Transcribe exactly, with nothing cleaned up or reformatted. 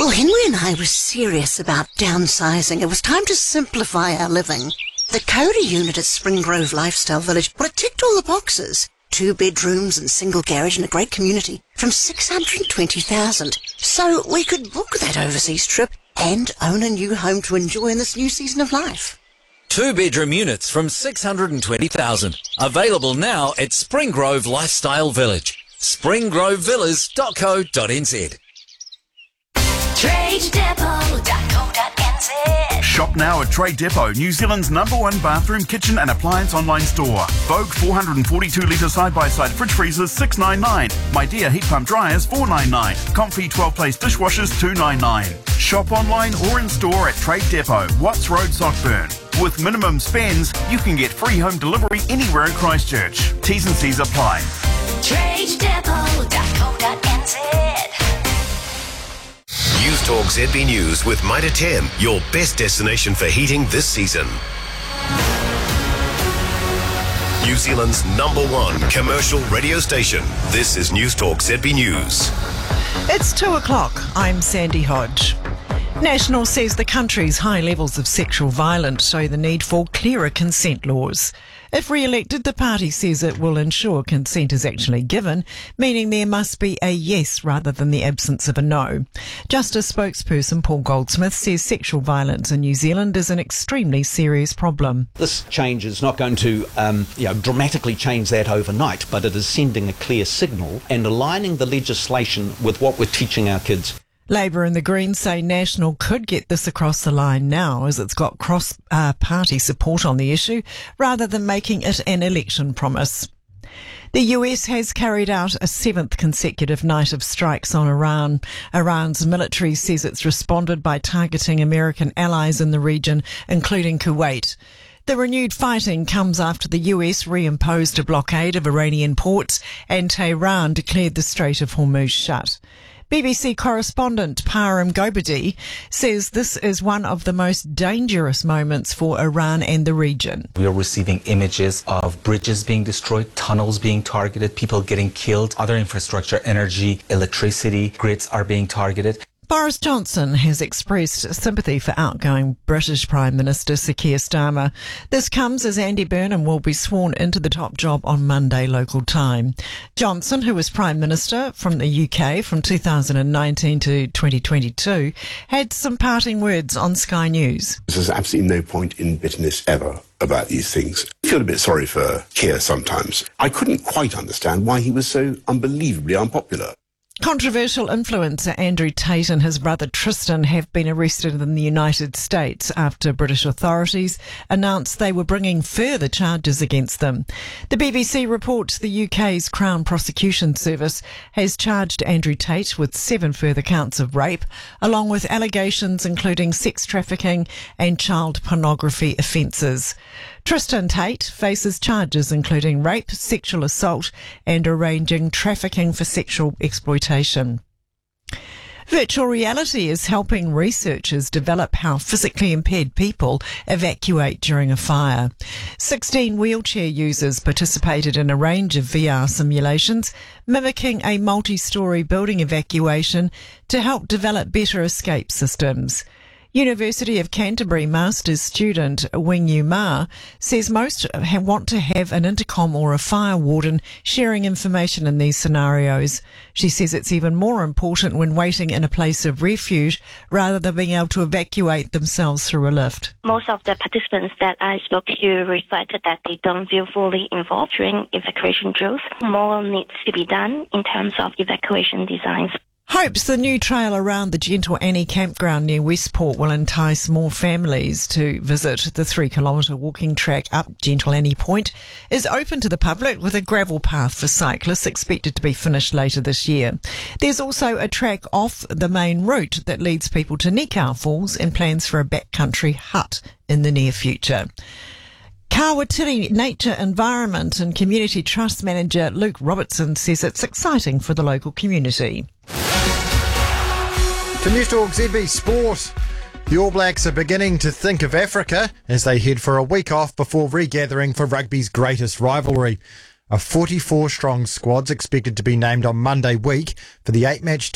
Well, Henry and I were serious about downsizing. It was time to simplify our living. The Cody unit at Spring Grove Lifestyle Village, well, it ticked all the boxes. Two bedrooms and single garage in a great community from six hundred twenty thousand dollars. So we could book that overseas trip and own a new home to enjoy in this new season of life. Two bedroom units from six hundred twenty thousand dollars. Available now at Spring Grove Lifestyle Village. spring grove villas dot co dot n z. trade depot dot co dot n z. Shop now at Trade Depot, New Zealand's number one bathroom, kitchen and appliance online store. Vogue four hundred forty-two litre side-by-side fridge freezers six ninety-nine. My Dear heat pump dryers four ninety-nine. Comfy twelve place dishwashers two ninety-nine. Shop online or in store at Trade Depot, Watts Road, Sockburn. With minimum spends, you can get free home delivery anywhere in Christchurch. T's and C's apply. trade depot dot co dot n z. News Talk Z B News with Mitre ten, your best destination for heating this season. New Zealand's number one commercial radio station. This is News Talk Z B News. It's two o'clock. I'm Sandy Hodge. National says the country's high levels of sexual violence show the need for clearer consent laws. If re-elected, the party says it will ensure consent is actually given, meaning there must be a yes rather than the absence of a no. Justice spokesperson Paul Goldsmith says sexual violence in New Zealand is an extremely serious problem. This change is not going to um, you know, dramatically change that overnight, but it is sending a clear signal and aligning the legislation with what we're teaching our kids. Labor and the Greens say National could get this across the line now, as it's got cross-party uh, support on the issue, rather than making it an election promise. The U S has carried out a seventh consecutive night of strikes on Iran. Iran's military says it's responded by targeting American allies in the region, including Kuwait. The renewed fighting comes after the U S reimposed a blockade of Iranian ports and Tehran declared the Strait of Hormuz shut. B B C correspondent Param Gobadi says this is one of the most dangerous moments for Iran and the region. We are receiving images of bridges being destroyed, tunnels being targeted, people getting killed, other infrastructure, energy, electricity, grids are being targeted. Boris Johnson has expressed sympathy for outgoing British Prime Minister Sir Keir Starmer. This comes as Andy Burnham will be sworn into the top job on Monday local time. Johnson, who was Prime Minister from the U K from two thousand nineteen to twenty twenty-two, had some parting words on Sky News. There's absolutely no point in bitterness ever about these things. I feel a bit sorry for Keir sometimes. I couldn't quite understand why he was so unbelievably unpopular. Controversial influencer Andrew Tate and his brother Tristan have been arrested in the United States after British authorities announced they were bringing further charges against them. The B B C reports the U K's Crown Prosecution Service has charged Andrew Tate with seven further counts of rape, along with allegations including sex trafficking and child pornography offences. Tristan Tate faces charges including rape, sexual assault and arranging trafficking for sexual exploitation. Virtual reality is helping researchers develop how physically impaired people evacuate during a fire. sixteen wheelchair users participated in a range of V R simulations, mimicking a multi-storey building evacuation to help develop better escape systems. University of Canterbury Masters student Wing Yu Ma says most want to have an intercom or a fire warden sharing information in these scenarios. She says it's even more important when waiting in a place of refuge rather than being able to evacuate themselves through a lift. Most of the participants that I spoke to reflected that they don't feel fully involved during evacuation drills. More needs to be done in terms of evacuation designs. Hopes the new trail around the Gentle Annie campground near Westport will entice more families to visit. The three kilometre walking track up Gentle Annie Point is open to the public with a gravel path for cyclists expected to be finished later this year. There's also a track off the main route that leads people to Nikau Falls and plans for a backcountry hut in the near future. Kawatiri Nature, Environment and Community Trust Manager Luke Robertson says it's exciting for the local community. To News Talk Z B Sport, the All Blacks are beginning to think of Africa as they head for a week off before regathering for rugby's greatest rivalry. A forty-four strong squad's expected to be named on Monday week for the eight-match